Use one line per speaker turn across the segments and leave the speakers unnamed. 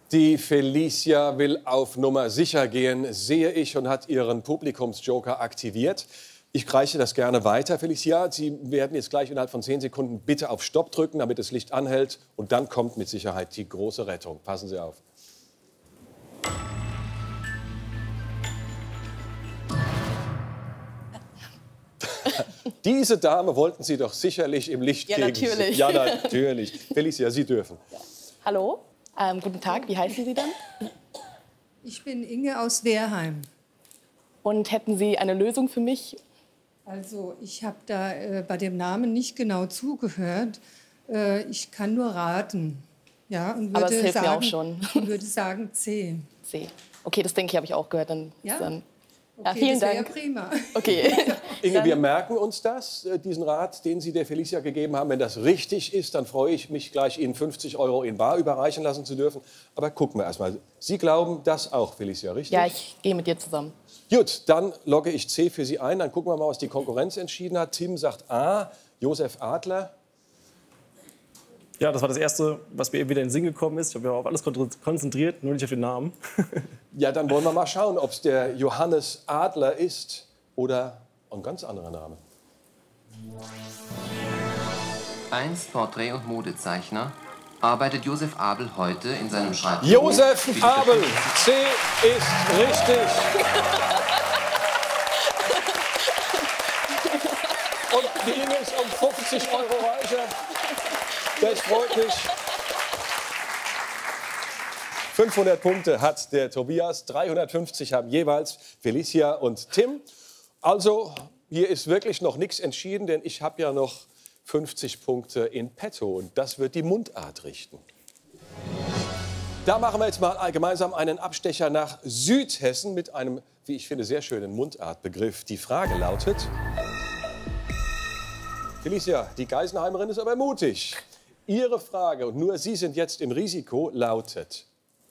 Die Felicia will auf Nummer sicher gehen, sehe ich, und hat ihren Publikumsjoker aktiviert. Ich reiche das gerne weiter, Felicia. Sie werden jetzt gleich innerhalb von 10 Sekunden bitte auf Stopp drücken, damit das Licht anhält. Und dann kommt mit Sicherheit die große Rettung. Passen Sie auf. Diese Dame wollten Sie doch sicherlich im Licht
ja,
gegen
natürlich.
Ja, natürlich. Felicia, Sie dürfen.
Ja. Hallo, guten Tag. Wie heißen Sie denn?
Ich bin Inge aus Wehrheim.
Und hätten Sie eine Lösung für mich?
Also, ich habe da bei dem Namen nicht genau zugehört. Ich kann nur raten. Ja, und würde
aber es hilft
sagen,
mir auch schon.
Und würde sagen C.
C. Okay, das denke ich, habe ich auch gehört. Dann,
ja?
Dann
okay,
ja, vielen
das
Dank.
Ja, prima.
Okay.
Inge, wir merken uns das, diesen Rat, den Sie der Felicia gegeben haben. Wenn das richtig ist, dann freue ich mich gleich, Ihnen 50 € in bar überreichen lassen zu dürfen. Aber gucken wir erst mal. Sie glauben das auch, Felicia, richtig?
Ja, ich gehe mit dir zusammen.
Gut, dann logge ich C für Sie ein. Dann gucken wir mal, was die Konkurrenz entschieden hat. Tim sagt A, Josef Adler.
Ja, das war das Erste, was mir eben wieder in den Sinn gekommen ist. Ich habe mich auf alles konzentriert, nur nicht auf den Namen.
Ja, dann wollen wir mal schauen, ob es der Johannes Adler ist oder ein ganz anderer Name.
1 Porträt- und Modezeichner. Arbeitet Josef Abel heute in seinem Schreibtisch?
Josef Abel, C ist richtig. Und die Inge ist um 50 € reicher. Das freut mich. 500 Punkte hat der Tobias, 350 haben jeweils Felicia und Tim. Also, hier ist wirklich noch nichts entschieden, denn ich habe ja noch 50 Punkte in petto und das wird die Mundart richten. Da machen wir jetzt mal gemeinsam einen Abstecher nach Südhessen mit einem, wie ich finde, sehr schönen Mundartbegriff. Die Frage lautet: Felicia, die Geisenheimerin ist aber mutig. Ihre Frage, und nur Sie sind jetzt im Risiko, lautet: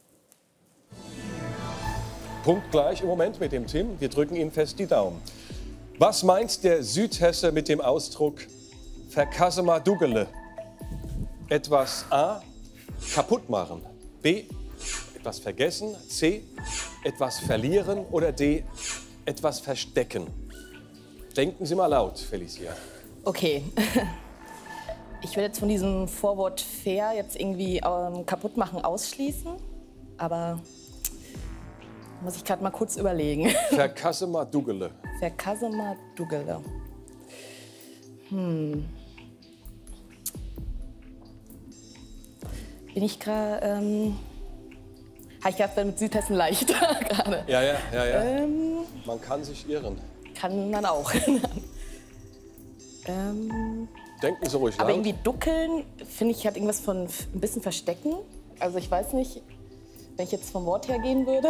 Punktgleich im Moment mit dem Tim. Wir drücken Ihnen fest die Daumen. Was meint der Südhesse mit dem Ausdruck verkassema Dugele? Etwas A, kaputt machen. B, etwas vergessen. C, etwas verlieren. Oder D, etwas verstecken. Denken Sie mal laut, Felicia.
Okay. Ich will jetzt von diesem Vorwort fair jetzt irgendwie kaputt machen ausschließen. Aber muss ich gerade mal kurz überlegen.
Verkassema Dugele.
Verkassema Dugele. Bin ich gerade... habe ich gerade mit Südhessen leicht gerade.
Ja. Man kann sich irren.
Kann man auch.
Denken Sie ruhig laut.
Aber irgendwie duckeln, finde ich, hat irgendwas von ein bisschen verstecken. Also ich weiß nicht, wenn ich jetzt vom Wort her gehen würde.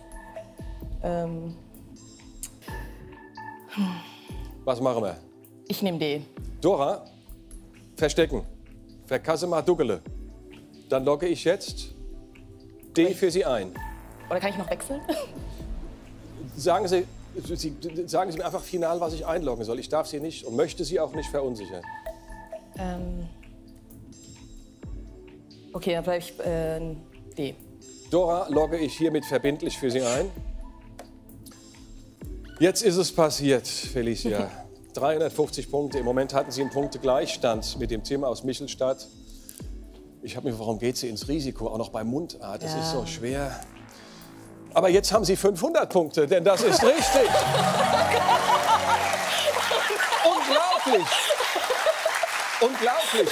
Was machen wir?
Ich nehme D.
Dora, verstecken. Verkassema Dugele. Dann logge ich jetzt D für Sie ein.
Oder kann ich noch wechseln?
Sagen Sie mir einfach final, was ich einloggen soll. Ich darf Sie nicht und möchte Sie auch nicht verunsichern.
Okay, dann bleibe ich D.
Dora, logge ich hiermit verbindlich für Sie ein. Jetzt ist es passiert, Felicia. 350 Punkte. Im Moment hatten Sie einen Punktegleichstand mit dem Tim aus Michelstadt. Ich habe mir, warum geht sie ins Risiko? Auch noch bei Mundart, das ist so schwer. Aber jetzt haben Sie 500 Punkte, denn das ist richtig. Unglaublich. Unglaublich.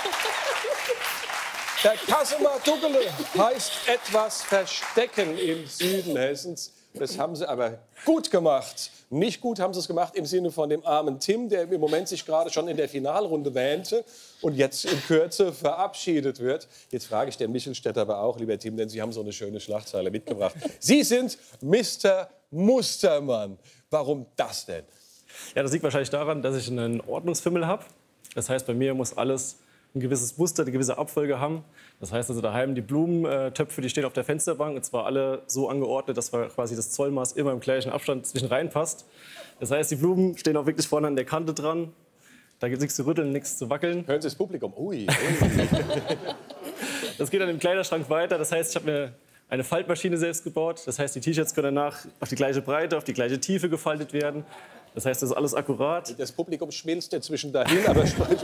Verkassema Dugele heißt etwas verstecken im Süden Hessens. Das haben Sie aber gut gemacht. Nicht gut haben Sie es gemacht im Sinne von dem armen Tim, der im Moment sich gerade schon in der Finalrunde wähnte und jetzt in Kürze verabschiedet wird. Jetzt frage ich den Michelstädter aber auch, lieber Tim, denn Sie haben so eine schöne Schlagzeile mitgebracht. Sie sind Mr. Mustermann. Warum das denn?
Ja, das liegt wahrscheinlich daran, dass ich einen Ordnungsfimmel habe. Das heißt, bei mir muss alles ein gewisses Muster, eine gewisse Abfolge haben. Das heißt also daheim, die Blumentöpfe, die stehen auf der Fensterbank, und zwar alle so angeordnet, dass quasi das Zollmaß immer im gleichen Abstand zwischen reinpasst. Das heißt, die Blumen stehen auch wirklich vorne an der Kante dran. Da gibt es nichts zu rütteln, nichts zu wackeln.
Hören Sie das Publikum. Ui.
Das geht dann im Kleiderschrank weiter. Das heißt, ich habe mir eine Faltmaschine selbst gebaut. Das heißt, die T-Shirts können danach auf die gleiche Breite, auf die gleiche Tiefe gefaltet werden. Das heißt, das ist alles akkurat.
Das Publikum schmilzt inzwischen dahin, aber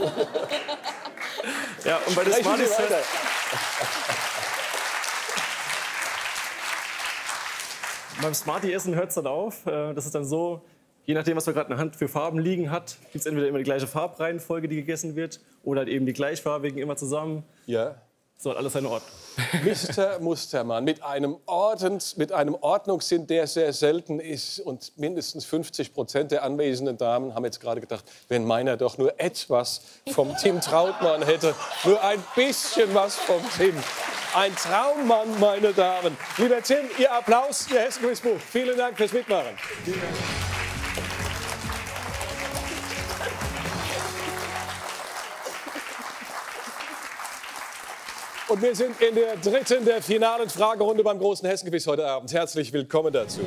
ja, und bei den Smarties beim Smartie-Essen hört es dann auf. Das ist dann so, je nachdem, was man gerade in der Hand für Farben liegen hat, gibt es entweder immer die gleiche Farbreihenfolge, die gegessen wird, oder halt eben die gleichfarbigen immer zusammen.
Ja.
So hat alles seine Ordnung.
Mr. Mustermann, mit einem Ordnungssinn, der sehr selten ist. Und mindestens 50% der anwesenden Damen haben jetzt gerade gedacht, wenn meiner doch nur etwas vom Tim Trautmann hätte. Nur ein bisschen was vom Tim. Ein Traummann, meine Damen. Lieber Tim, Ihr Applaus, Ihr Hessen-Quizbuch. Vielen Dank fürs Mitmachen. Und wir sind in der dritten der finalen Fragerunde beim großen Hessen-Quiz heute Abend. Herzlich willkommen dazu.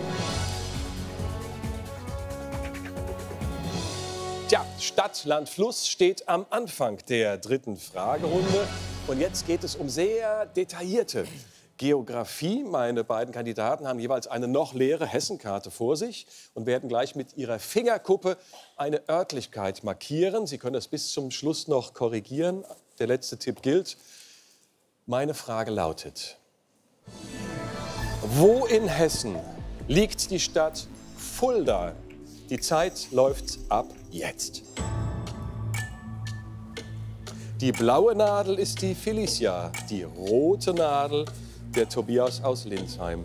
Tja, Stadt, Land, Fluss steht am Anfang der dritten Fragerunde. Und jetzt geht es um sehr detaillierte Geografie. Meine beiden Kandidaten haben jeweils eine noch leere Hessenkarte vor sich und werden gleich mit ihrer Fingerkuppe eine Örtlichkeit markieren. Sie können das bis zum Schluss noch korrigieren. Der letzte Tipp gilt. Meine Frage lautet: Wo in Hessen liegt die Stadt Fulda? Die Zeit läuft ab jetzt. Die blaue Nadel ist die Felicia, die rote Nadel der Tobias aus Linsheim.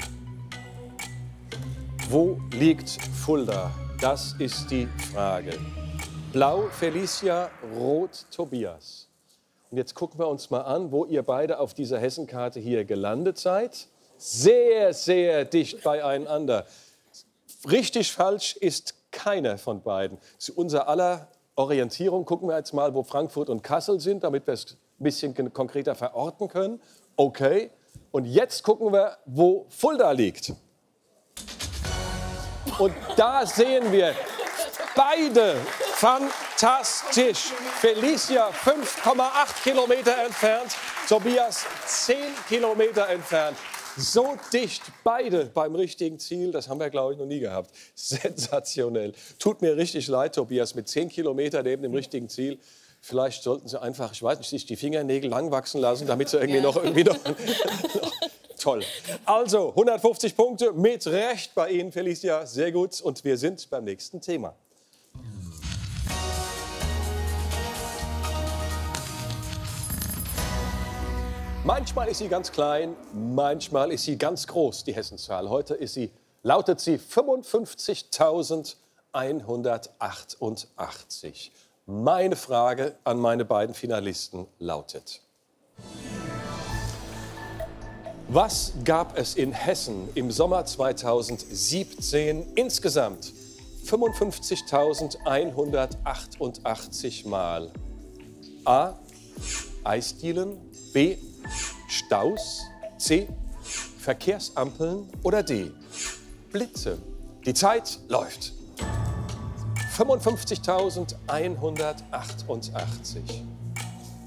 Wo liegt Fulda? Das ist die Frage. Blau Felicia, rot Tobias. Und jetzt gucken wir uns mal an, wo ihr beide auf dieser Hessenkarte hier gelandet seid. Sehr, sehr dicht beieinander. Richtig falsch ist keiner von beiden. Zu unserer aller Orientierung gucken wir jetzt mal, wo Frankfurt und Kassel sind, damit wir es ein bisschen konkreter verorten können. Okay. Und jetzt gucken wir, wo Fulda liegt. Und da sehen wir beide fantastisch. Felicia 5,8 Kilometer entfernt, Tobias 10 Kilometer entfernt. So dicht beide beim richtigen Ziel, das haben wir, glaube ich, noch nie gehabt. Sensationell. Tut mir richtig leid, Tobias, mit 10 Kilometern neben dem richtigen Ziel. Vielleicht sollten Sie einfach, ich weiß nicht, sich die Fingernägel lang wachsen lassen, damit Sie irgendwie noch Toll. Also 150 Punkte mit Recht bei Ihnen, Felicia. Sehr gut. Und wir sind beim nächsten Thema. Manchmal ist sie ganz klein, manchmal ist sie ganz groß, die Hessenzahl. Heute lautet sie 55.188. Meine Frage an meine beiden Finalisten lautet: Was gab es in Hessen im Sommer 2017 insgesamt 55.188 Mal? A. Eisdielen, B. Staus, C. Verkehrsampeln oder D. Blitze. Die Zeit läuft. 55.188.